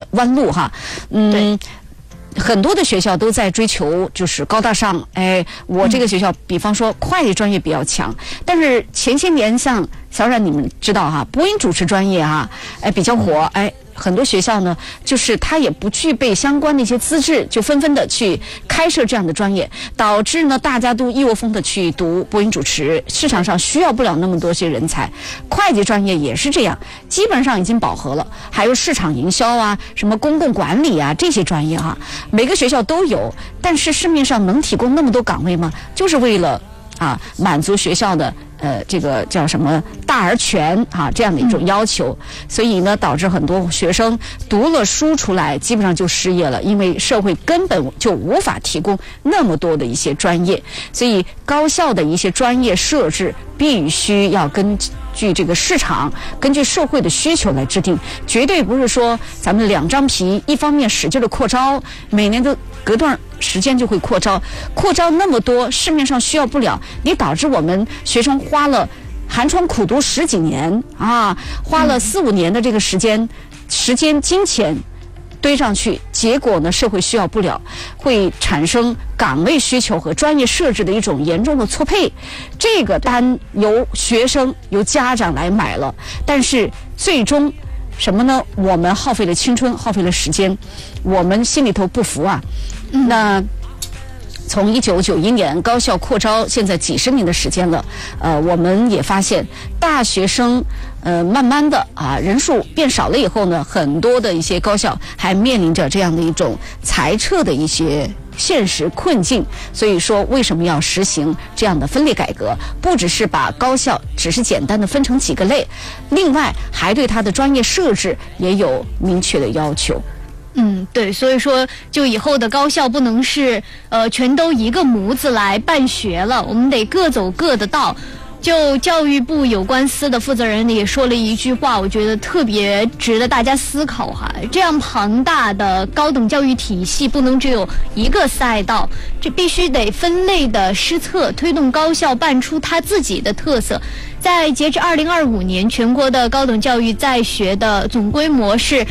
弯路哈。很多的学校都在追求就是高大上，我这个学校比方说会计专业比较强，但是前些年像小冉你们知道哈，播音主持专业比较火，很多学校呢，就是他也不具备相关的一些资质，就纷纷的去开设这样的专业，导致呢大家都一窝蜂的去读播音主持，市场上需要不了那么多些人才。会计专业也是这样，基本上已经饱和了。还有市场营销啊，什么公共管理啊这些专业每个学校都有，但是市面上能提供那么多岗位吗？就是为了满足学校的这个叫什么大而全这样的一种要求，所以呢导致很多学生读了书出来基本上就失业了，因为社会根本就无法提供那么多的一些专业，所以高校的一些专业设置必须要根据这个市场，根据社会的需求来制定，绝对不是说咱们两张皮，一方面使劲的扩招，每年都隔段时间就会扩招那么多，市面上需要不了，你导致我们学生花了寒窗苦读10几年花了4、5年的这个时间、金钱堆上去，结果呢社会需要不了，会产生岗位需求和专业设置的一种严重的错配。这个单由学生由家长来买了，但是最终什么呢？我们耗费了青春，耗费了时间，我们心里头不服那从1991年高校扩招，现在几十年的时间了，我们也发现大学生慢慢的人数变少了以后呢，很多的一些高校还面临着这样的一种裁撤的一些现实困境。所以说为什么要实行这样的分类改革？不只是把高校只是简单的分成几个类，另外还对它的专业设置也有明确的要求。 对，所以说就以后的高校不能是全都一个模子来办学了，我们得各走各的道。就教育部有关司的负责人也说了一句话，我觉得特别值得大家思考这样庞大的高等教育体系不能只有一个赛道，这必须得分类的施策，推动高校办出它自己的特色。在截至2025年，全国的高等教育在学的总规模是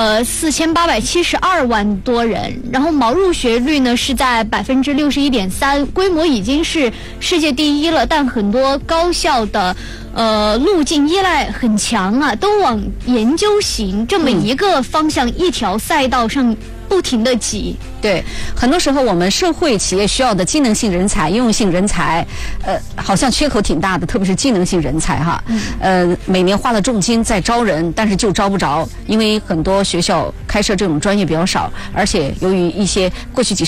4872万多人，然后毛入学率呢是在61.3%，规模已经是世界第一了，但很多高校的路径依赖很强都往研究型这么一个方向、一条赛道上不停地挤。 对，很多时候我们社会企业需要的机能性人才、应用性人才，好像缺口挺大的，特别是机能性人才每年花了重金在招人，但是就招不着，因为很多学校开设这种专业比较少，而且由于一些过去几